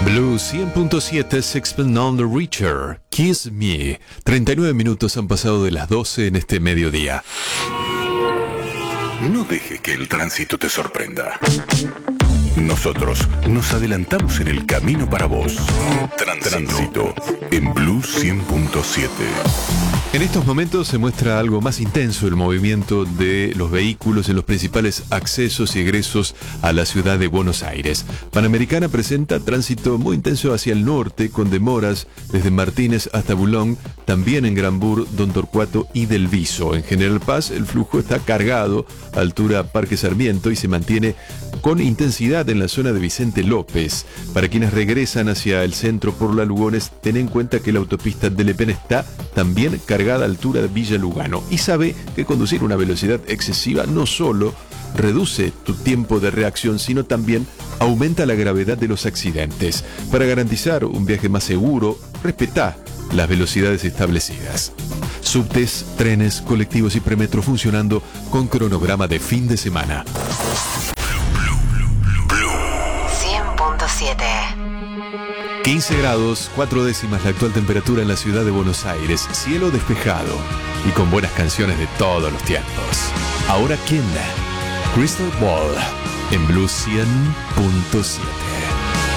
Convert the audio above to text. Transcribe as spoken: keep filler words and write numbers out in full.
Blue cien punto siete, Sixpence None the Richer, Kiss Me. treinta y nueve minutos han pasado de las doce en este mediodía. No dejes que el tránsito te sorprenda. Nosotros nos adelantamos en el camino para vos. Tránsito, Tránsito en Blue cien punto siete. En estos momentos se muestra algo más intenso el movimiento de los vehículos en los principales accesos y egresos a la ciudad de Buenos Aires. Panamericana presenta tránsito muy intenso hacia el norte, con demoras desde Martínez hasta Bulón, también en Granbur, Don Torcuato y Del Viso. En General Paz el flujo está cargado a altura Parque Sarmiento y se mantiene con intensidad en la zona de Vicente López. Para quienes regresan hacia el centro por la Lugones, ten en cuenta que la autopista de Lepén está también cargada a altura de Villa Lugano, y sabe que conducir a una velocidad excesiva no solo reduce tu tiempo de reacción, sino también aumenta la gravedad de los accidentes. Para garantizar un viaje más seguro, respetá las velocidades establecidas. Subtes, trenes, colectivos y premetro funcionando con cronograma de fin de semana. cien punto siete. quince grados, cuatro décimas la actual temperatura en la ciudad de Buenos Aires. Cielo despejado y con buenas canciones de todos los tiempos. Ahora, ¿quién? Crystal Ball en Blue cien punto siete.